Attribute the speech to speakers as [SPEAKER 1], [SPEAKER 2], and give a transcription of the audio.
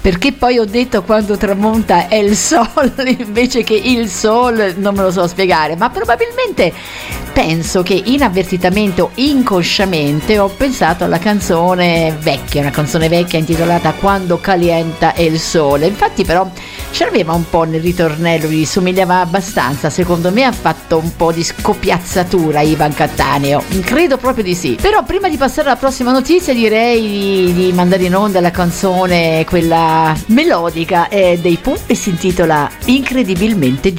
[SPEAKER 1] perché poi ho detto quando tramonta è il sol invece che il sol, non me lo so spiegare, ma probabilmente penso che inavvertitamente o inconsciamente ho pensato alla canzone vecchia, una canzone vecchia intitolata Quando calienta il sole. Infatti però c'aveva un po' nel ritornello, gli somigliava abbastanza, secondo me ha fatto un po' di scopiazzatura Ivan Cattaneo, credo proprio di sì. Però prima di passare alla prossima notizia direi di mandare in onda la canzone, quella melodica dei Pooh, e si intitola Incredibilmente